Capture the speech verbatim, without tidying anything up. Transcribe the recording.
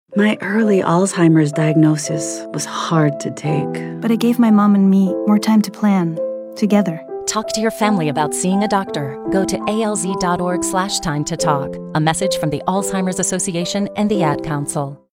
My early Alzheimer's diagnosis was hard to take. But it gave my mom and me more time to plan, together. Talk to your family about seeing a doctor. Go to alz.org slash time to talk. A message from the Alzheimer's Association and the Ad Council.